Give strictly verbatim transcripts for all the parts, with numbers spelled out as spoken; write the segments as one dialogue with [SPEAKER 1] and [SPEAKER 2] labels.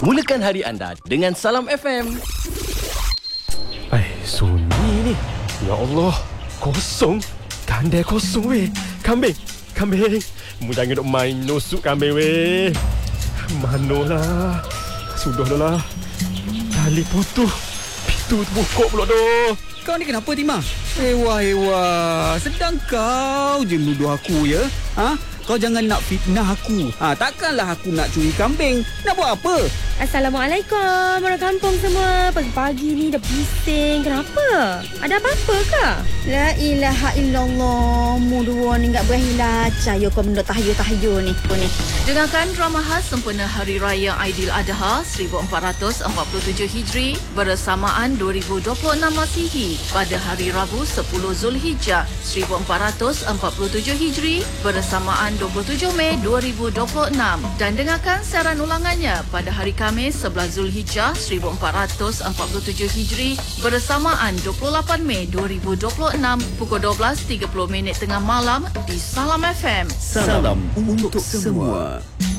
[SPEAKER 1] Mulakan hari anda dengan Salam F M.
[SPEAKER 2] Eh, sunyi ni. Ya Allah, kosong. Kandai kosong weh. Kambing, kambing. Mu jangan duk main nusuk kambing weh. Manolah. Sudah dah lah. Tali putus. Pintu terbuka pula dah.
[SPEAKER 3] Kau ni kenapa, Timah? Ewa-ewa. Sedang kau je nuduh aku ya. Ha? Kau jangan nak fitnah aku. Ha, takkanlah aku nak curi kambing. Nak buat apa?
[SPEAKER 4] Assalamualaikum orang kampung semua. Pagi-pagi ni dah bising. Kenapa? Ada apa-apa ke?
[SPEAKER 5] La ilaha illallah. Mu dua ni enggak berahilah. Caya kau benda tahayul-tahayul ni. ni.
[SPEAKER 6] Dengarkan drama khas sempena Hari Raya Aidiladha seribu empat ratus empat puluh tujuh Hijri bersamaan dua ribu dua puluh enam Masihi pada hari Rabu sepuluh Zulhijjah seribu empat ratus empat puluh tujuh Hijri bersamaan dua puluh tujuh Mei dua ribu dua puluh enam dan dengarkan siaran ulangannya pada hari Khamis sebelas Zulhijjah seribu empat ratus empat puluh tujuh Hijri bersamaan dua puluh lapan Mei dua ribu dua puluh enam pukul dua belas tiga puluh minit tengah malam di Salam F M.
[SPEAKER 3] Salam untuk semua.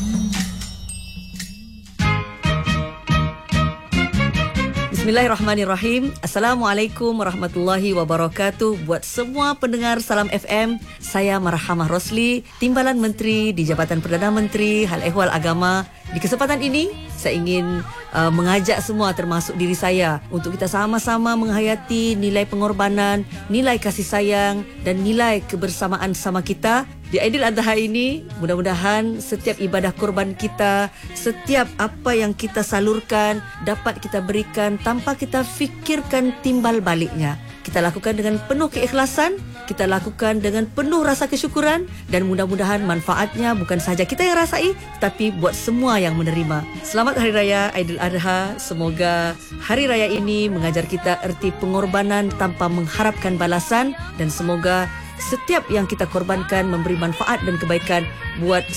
[SPEAKER 7] Bismillahirrahmanirrahim. Assalamualaikum warahmatullahi wabarakatuh. Buat semua pendengar Salam F M, saya Marhamah Rosli, Timbalan Menteri di Jabatan Perdana Menteri Hal Ehwal Agama. Di kesempatan ini, saya ingin uh, mengajak semua termasuk diri saya untuk kita sama-sama menghayati nilai pengorbanan, nilai kasih sayang dan nilai kebersamaan sama kita. Di Aidiladha ini, mudah-mudahan setiap ibadah korban kita, setiap apa yang kita salurkan dapat kita berikan tanpa kita fikirkan timbal baliknya. Kita lakukan dengan penuh keikhlasan, kita lakukan dengan penuh rasa kesyukuran dan mudah-mudahan manfaatnya bukan sahaja kita yang rasai tetapi buat semua yang menerima. Selamat Hari Raya Aidiladha. Semoga hari raya ini mengajar kita erti pengorbanan tanpa mengharapkan balasan dan semoga setiap yang kita korbankan memberi manfaat dan kebaikan buat